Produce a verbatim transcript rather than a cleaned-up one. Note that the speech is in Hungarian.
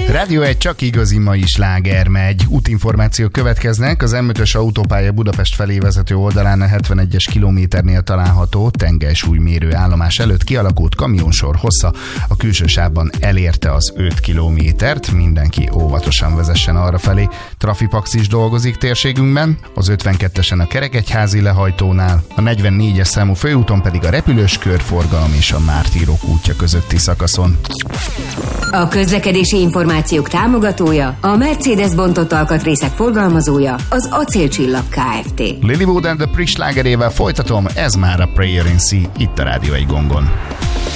Rádió egy csak igazi mai sláger megy. Útinformációk következnek. Az em ötös autópálya Budapest felé vezető oldalán a hetvenegyes kilométernél található tengelysúlymérő állomás előtt kialakult kamionsor hossza a külső sávban elérte az öt kilométert. Mindenki óvatosan vezessen arra felé. Trafipax is dolgozik térségünkben, az ötvenkettesen a Kerekegyházi lehajtónál, a negyvennégyes számú főúton pedig a repülős körforgalom és a Mártírok útja közötti szakaszon. A közlekedési információk támogatója, a Mercedes bontott alkatrészek forgalmazója, az Acélcsillag Kft. Lilywood and the Priest slágerével folytatom, ez már a Prayer in Sea, itt a Rádió egy gongon.